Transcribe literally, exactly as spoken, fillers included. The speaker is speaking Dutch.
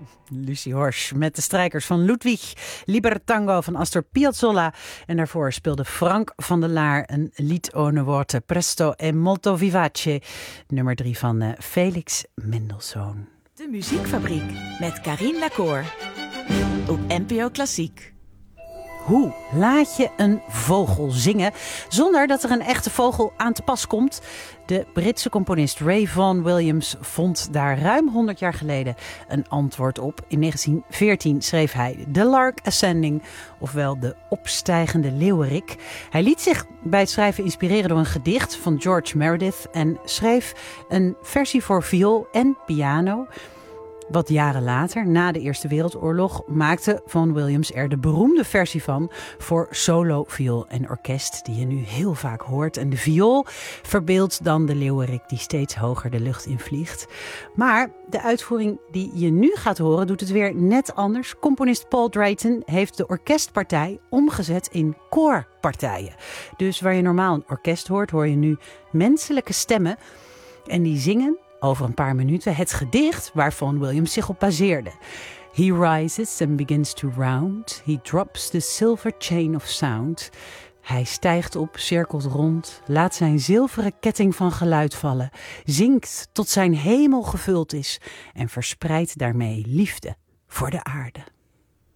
Lucie Horsch met de strijkers van Ludwig, Libertango van Astor Piazzolla. En daarvoor speelde Frank van der Laar een lied ohne worte, Presto e molto vivace, nummer drie van uh, Felix Mendelssohn. De Muziekfabriek met Carien Lacour op N P O Klassiek. Hoe laat je een vogel zingen zonder dat er een echte vogel aan te pas komt? De Britse componist Ray Vaughan Williams vond daar ruim honderd jaar geleden een antwoord op. In negentien veertien schreef hij The Lark Ascending, ofwel de opstijgende leeuwerik. Hij liet zich bij het schrijven inspireren door een gedicht van George Meredith en schreef een versie voor viool en piano. Wat jaren later, na de Eerste Wereldoorlog, maakte Vaughan Williams er de beroemde versie van voor solo, viool en orkest, die je nu heel vaak hoort. En de viool verbeeldt dan de leeuwerik die steeds hoger de lucht in vliegt. Maar de uitvoering die je nu gaat horen doet het weer net anders. Componist Paul Drayton heeft de orkestpartij omgezet in koorpartijen. Dus waar je normaal een orkest hoort, hoor je nu menselijke stemmen en die zingen over een paar minuten het gedicht waar Vaughan Williams zich op baseerde. He rises and begins to round. He drops the silver chain of sound. Hij stijgt op, cirkelt rond, laat zijn zilveren ketting van geluid vallen, zinkt tot zijn hemel gevuld is en verspreidt daarmee liefde voor de aarde.